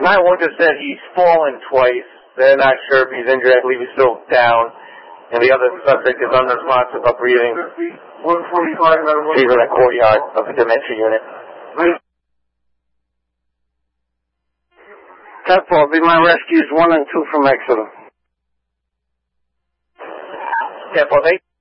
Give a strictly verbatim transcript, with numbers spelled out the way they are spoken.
nine one just said he's fallen twice. They're not sure if he's injured. I believe he's still down. And the other suspect is unresponsive of breathing. one forty-five, He's in the courtyard of the dementia unit. ten four, be my rescues one and two from Exeter. ten four, eight.